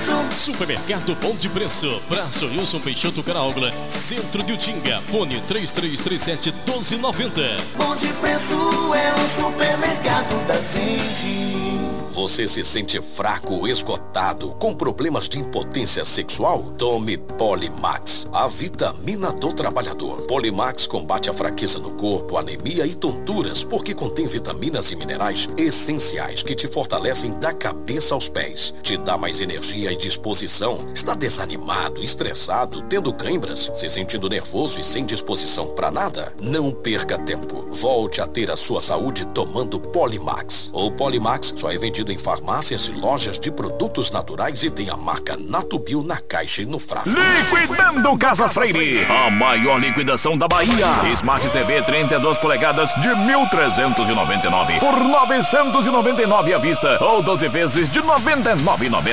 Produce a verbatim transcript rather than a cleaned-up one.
Preço. Supermercado Bom de Preço. Praça Wilson Peixoto Caraúbla, centro de Utinga. Fone três três três sete, um dois nove zero. Bom de Preço é o supermercado da gente. Você se sente fraco, esgotado, com problemas de impotência sexual? Tome Polimax, a vitamina do trabalhador. Polimax combate a fraqueza no corpo, anemia e tonturas, porque contém vitaminas e minerais essenciais que te fortalecem da cabeça aos pés. Te dá mais energia e disposição. Está desanimado, estressado, tendo cãibras, se sentindo nervoso e sem disposição para nada? Não perca tempo. Volte a ter a sua saúde tomando Polimax. O Polimax só é vendido em farmácias e lojas de produtos naturais e tem a marca Natubio na caixa e no frasco. Liquidando Casas Freire, a maior liquidação da Bahia. Smart T V trinta e duas polegadas de mil trezentos e noventa e nove por novecentos e noventa e nove à vista ou doze vezes de noventa e nove reais e noventa centavos.